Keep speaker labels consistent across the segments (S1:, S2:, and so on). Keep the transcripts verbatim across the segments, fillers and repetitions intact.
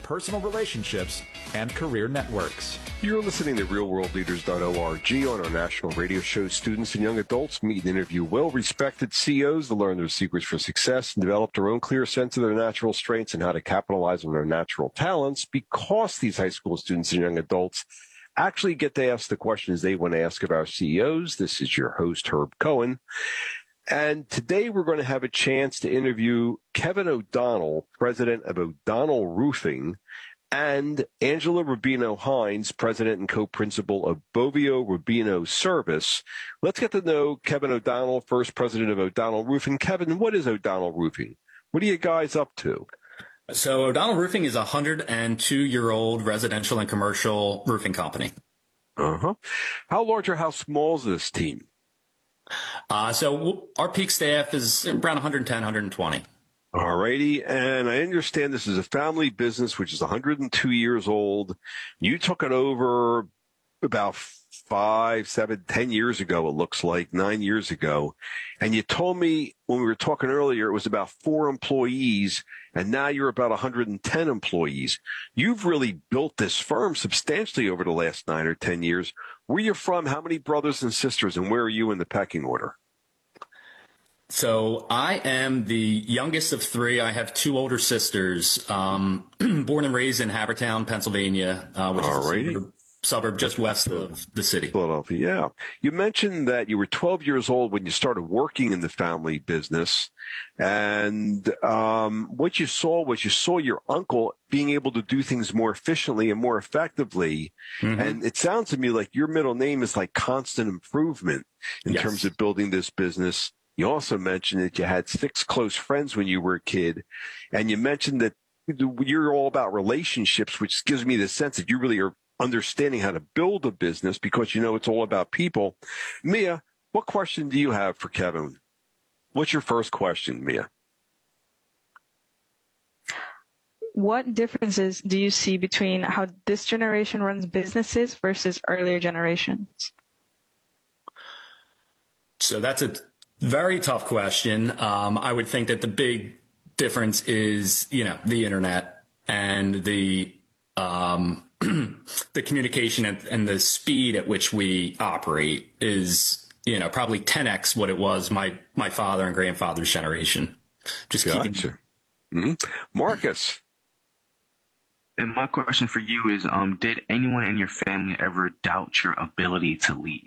S1: personal relationships, and career networks.
S2: You're listening to real world leaders dot org on our national radio show. Students and young adults meet and interview well-respected C E Os to learn their secrets for success and develop their own clear sense of their natural strengths and how to capitalize on their natural talents, because these high school students and young adults actually get to ask the questions they want to ask of our C E Os. This is your host, Herb Cohen. And today we're going to have a chance to interview Kevin O'Donnell, president of O'Donnell Roofing, and Angela Rubino Hines, president and co-principal of Bovio Rubino Service. Let's get to know Kevin O'Donnell, first president of O'Donnell Roofing. Kevin, what is O'Donnell Roofing? What are you guys up to?
S3: So O'Donnell Roofing is a one hundred two-year-old residential and commercial roofing company.
S2: Uh-huh. How large or how small is this team?
S3: Uh, so our peak staff is around one hundred ten, one hundred twenty.
S2: All righty. And I understand this is a family business, which is one hundred two years old. You took it over about five, seven, ten years ago, it looks like, nine years ago. And you told me when we were talking earlier, it was about four employees, and now you're about one hundred ten employees. You've really built this firm substantially over the last nine or ten years. Where are you from? How many brothers and sisters, and where are you in the pecking order?
S3: So I am the youngest of three. I have two older sisters, um, born and raised in Havertown, Pennsylvania, uh, which All is a suburb, suburb just west of the city.
S2: Philadelphia, yeah. You mentioned that you were twelve years old when you started working in the family business. And um, what you saw was you saw your uncle being able to do things more efficiently and more effectively. Mm-hmm. And it sounds to me like your middle name is like constant improvement in yes. terms of building this business. You also mentioned that you had six close friends when you were a kid, and you mentioned that you're all about relationships, which gives me the sense that you really are understanding how to build a business because you know it's all about people. Mia, what question do you have for Kevin? What's your first question, Mia?
S4: What differences do you see between how this generation runs businesses versus earlier generations?
S3: So that's a very tough question. Um, I would think that the big difference is, you know, the internet and the um, the communication and, and the speed at which we operate is, you know, probably ten x what it was my my father and grandfather's generation. Just
S2: gotcha.
S3: keeping.
S2: Mm-hmm. Marcus.
S5: And my question for you is, um, did anyone in your family ever doubt your ability to lead?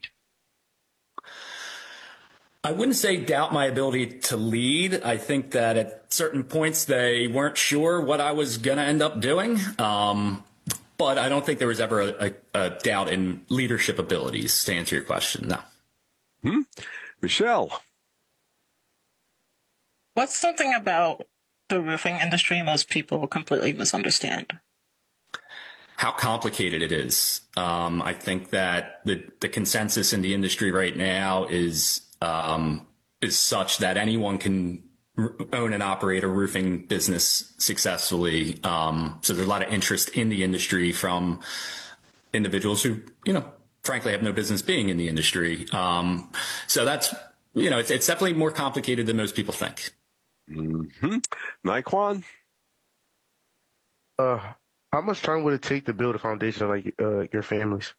S3: I wouldn't say doubt my ability to lead. I think that at certain points they weren't sure what I was going to end up doing. Um, but I don't think there was ever a, a, a doubt in leadership abilities, to answer your question. No.
S2: Hmm. Michelle.
S6: What's something about the roofing industry most people completely misunderstand?
S3: How complicated it is. Um, I think that the, the consensus in the industry right now is um, is such that anyone can r- own and operate a roofing business successfully. Um, so there's a lot of interest in the industry from individuals who, you know, frankly have no business being in the industry. Um, so that's, you know, it's, it's definitely more complicated than most people think.
S2: Mm-hmm. Naquan?
S7: Uh, how much time would it take to build a foundation like uh, your family's?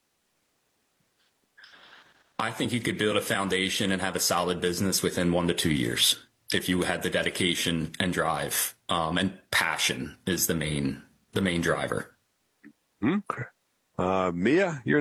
S3: I think you could build a foundation and have a solid business within one to two years if you had the dedication and drive. Um, and passion is the main the main driver.
S2: Okay. Uh, Mia, you're